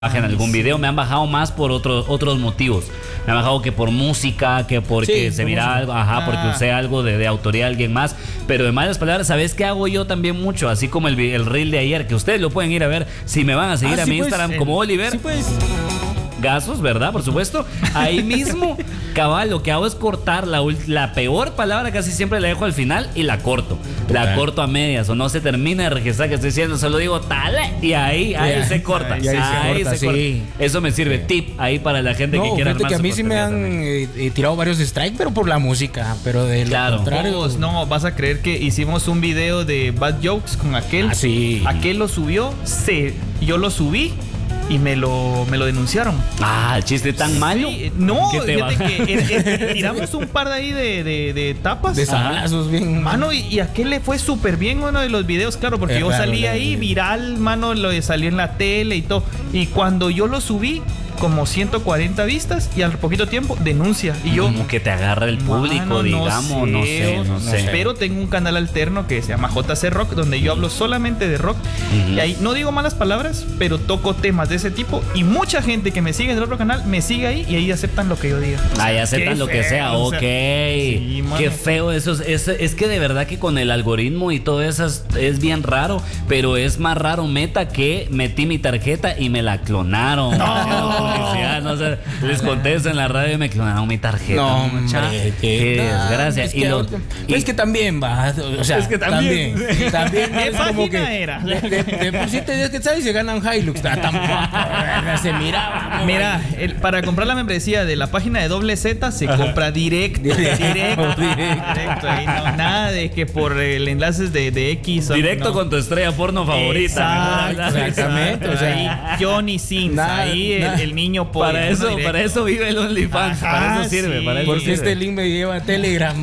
en algún video, me han bajado más por otros motivos. Me han bajado que por música, que porque se mira algo, porque usé algo de autoría de alguien más. Pero de malas palabras, ¿sabes qué hago yo también mucho? Así como el reel de ayer, que ustedes lo pueden ir a ver si me van a seguir a mi Instagram como Oliver. Sí, pues. Gasos, ¿verdad? Por supuesto. Ahí mismo, cabal, lo que hago es cortar la peor palabra, casi siempre la dejo al final y la corto. La corto a medias o no se termina de registrar que estoy diciendo, solo digo tal y ahí se corta. Ahí se corta. Eso me sirve. Tip ahí para la gente que quiera armar que a mí sí me han tirado varios strikes, pero por la música, pero de lo contrario. No, vas a creer que hicimos un video de Bad Jokes con aquel. Aquel lo subió, yo lo subí y me lo denunciaron. El chiste tan malo. Sí, no, fíjate que tiramos un par de ahí de tapas. De sablazos bien. Mano, y a aquel le fue súper bien uno de los videos, claro, porque yo salí ahí viral, mano, salió en la tele y todo. Y cuando yo lo subí, como 140 vistas y al poquito tiempo denuncia. Y yo, como que te agarra el público, digamos, no sé. Pero tengo un canal alterno que se llama JC Rock, donde yo hablo solamente de rock. Y ahí no digo malas palabras, pero toco temas de ese tipo. Y mucha gente que me sigue en el otro canal me sigue ahí y ahí aceptan lo que yo diga. Ahí aceptan lo que sea, ok. Sí, qué feo eso. Es que de verdad que con el algoritmo y todo eso es bien raro, pero es más raro Meta que metí mi tarjeta y me la clonaron. No sé, les contesto en la radio y me clonaron mi tarjeta. No, hombre, qué desgracia. Es que también va, o sea, es que también ¿qué como página era? De por 7 días que sabes y se ganan Hilux. Tampoco se miraba. Mira, para comprar la membresía de la página de Doble Z se compra directo. Ahí no, nada de que por el enlaces de X. Directo con tu estrella porno favorita. Exactamente. O sea, ahí Johnny Sins. Ahí el niño pobre. Para eso vive el OnlyFans. Para eso sirve. Porque este link me lleva a Telegram.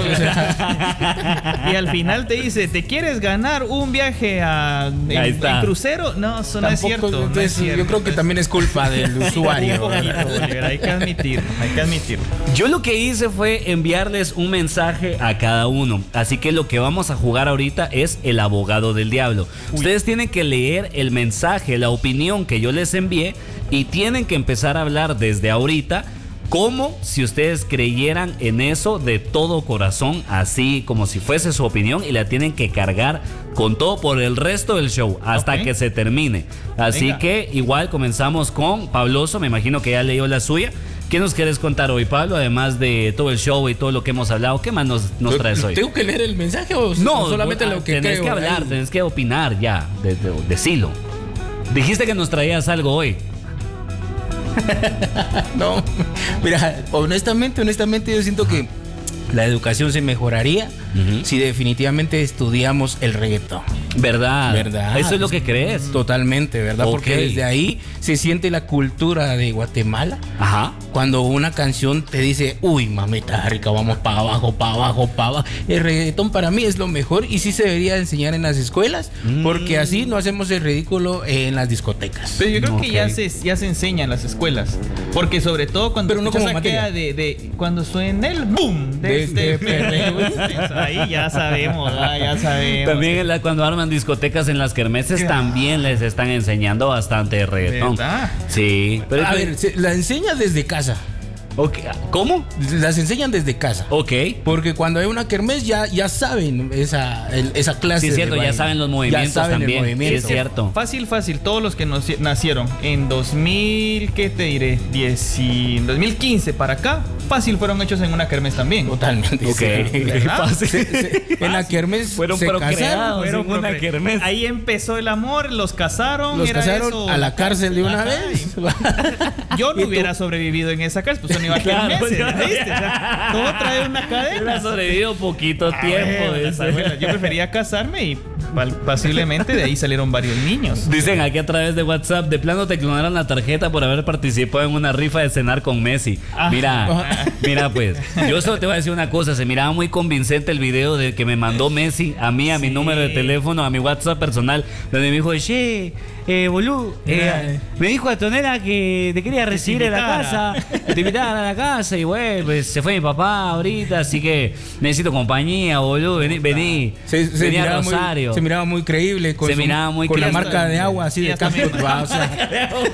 Y al final te dice, ¿te quieres ganar un viaje en crucero? No, eso no es cierto. Yo creo que también es culpa del usuario. Hay que admitirlo. Yo lo que hice fue enviarles un mensaje a cada uno. Así que lo que vamos a jugar ahorita es el abogado del diablo. Ustedes tienen que leer el mensaje, la opinión que yo les envié y tienen que empezar a hablar desde ahorita como si ustedes creyeran en eso de todo corazón, así como si fuese su opinión, y la tienen que cargar con todo por el resto del show hasta que se termine. Así que igual comenzamos con Pabloso, me imagino que ya leyó la suya. ¿Qué nos quieres contar hoy, Pablo? Además de todo el show y todo lo que hemos hablado, ¿qué más nos traes hoy? ¿Tengo que leer el mensaje o solamente lo que tenés creo? Que hablar, tenés que opinar ya, decilo. Dijiste que nos traías algo hoy. No, mira, honestamente yo siento que la educación se mejoraría si definitivamente estudiamos el reggaetón. ¿Verdad? Eso es lo que crees. Totalmente, ¿verdad? Porque desde ahí se siente la cultura de Guatemala. Cuando una canción te dice, uy, mamita rica, vamos para abajo. El reggaetón para mí es lo mejor y sí se debería enseñar en las escuelas, porque así no hacemos el ridículo en las discotecas. Pero yo creo que ya se enseña en las escuelas, porque sobre todo cuando no como materia cuando suena el boom ahí ya sabemos. También cuando arman discotecas en las kermeses también les están enseñando bastante de reggaetón. ¿Verdad? Sí. Pero a ver, la enseña desde casa. Okay. ¿Cómo? Las enseñan desde casa. Ok. Porque cuando hay una kermés ya saben esa clase. Sí, es cierto, ya saben los movimientos también. Sí, es cierto. Fácil. Todos los que nacieron en 2000, ¿qué te diré? 2015 para acá, fácil fueron hechos en una kermés también. Totalmente. Ok. Fácil. En la kermés fueron procreados en una kermés. Ahí empezó el amor, los casaron. A la cárcel de una vez. Yo no hubiera sobrevivido en esa cárcel, pues iba a meses, ¿viste? O sea, todo trae una cadena. Ha sobrevivido poquito tiempo. Yo prefería casarme y posiblemente de ahí salieron varios niños. Dicen aquí a través de WhatsApp, de plano te clonaron la tarjeta por haber participado en una rifa de cenar con Messi. Mira pues, yo solo te voy a decir una cosa, se miraba muy convincente el video de que me mandó Messi a mí, a mi número de teléfono, a mi WhatsApp personal, donde me dijo, boludo, me dijo Antonella que te quería recibir en la casa, te invitaran a la casa, y bueno, pues se fue mi papá ahorita, así que necesito compañía, boludo, vení a Rosario. Se miraba muy creíble con la marca de agua así de Cactus, o sea,